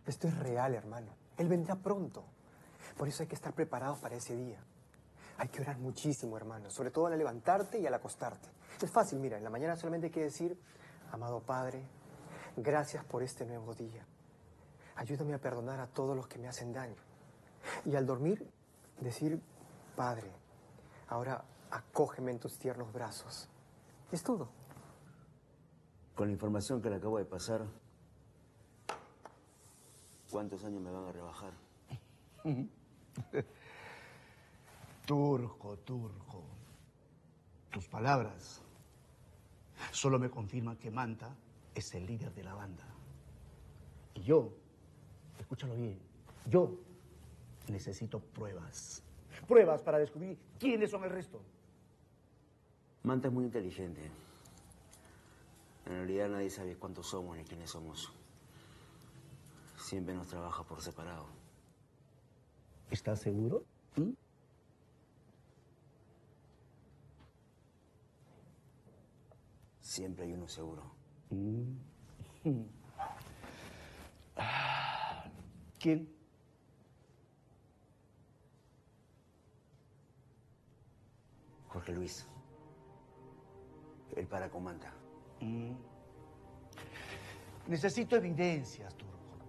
Esto es real, hermano. Él vendrá pronto. Por eso hay que estar preparados para ese día. Hay que orar muchísimo, hermano. Sobre todo al levantarte y al acostarte. Es fácil, mira. En la mañana solamente hay que decir, amado Padre, gracias por este nuevo día. Ayúdame a perdonar a todos los que me hacen daño. Y al dormir, decir, Padre, ahora acógeme en tus tiernos brazos. Es todo. Con la información que le acabo de pasar, ¿cuántos años me van a rebajar? Turco. Tus palabras solo me confirman que Manta es el líder de la banda. Y yo, escúchalo bien, yo necesito pruebas. Pruebas para descubrir quiénes son el resto. Manta es muy inteligente. En realidad nadie sabe cuántos somos ni quiénes somos. Siempre nos trabaja por separado. ¿Estás seguro? ¿Mm? Siempre hay uno seguro. ¿Quién? Jorge Luis. Él para con Manta. Necesito evidencias, Turco.